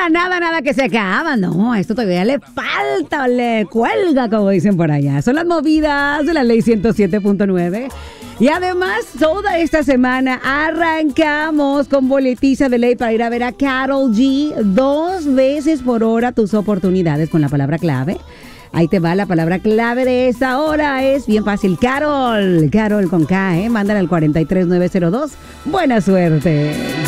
nada que se acaba. No, esto todavía le falta, le cuelga, como dicen por allá. Son las movidas de la ley 107.9. Y además, toda esta semana arrancamos con boletiza de ley para ir a ver a Karol G 2 veces por hora. Tus oportunidades con la palabra clave. Ahí te va la palabra clave de esta hora. Es bien fácil. Karol con K, Mándala al 43902. Buena suerte.